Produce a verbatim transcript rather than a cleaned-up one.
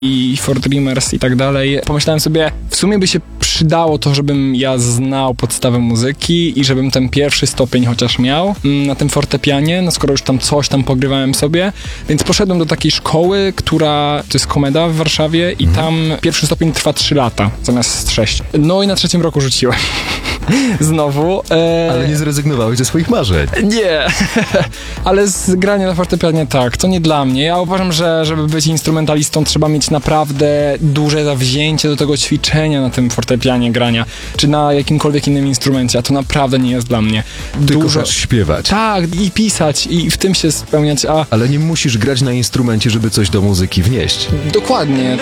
i For Dreamers i tak dalej. Pomyślałem sobie, w sumie by się przydało to, żebym ja znał podstawę muzyki i żebym ten pierwszy stopień chociaż miał na tym fortepianie, no skoro już tam coś tam pogrywałem sobie, więc poszedłem do takiej szkoły, która, to jest Komeda w Warszawie i mhm. tam pierwszy stopień trwa trzy lata, zamiast sześć. No i na trzecim roku rzuciłem. Znowu. E... Ale nie zrezygnowałeś ze swoich marzeń. Nie, ale z grania na fortepianie tak, to nie dla mnie. Ja uważam, że żeby być instrumentalistą trzeba mieć naprawdę duże zawzięcie do tego ćwiczenia na tym fortepianie grania, czy na jakimkolwiek innym instrumencie, a to naprawdę nie jest dla mnie. Ty Dużo... kochasz śpiewać. Tak, i pisać, i w tym się spełniać, a... Ale nie musisz grać na instrumencie, żeby coś do muzyki wnieść. Dokładnie.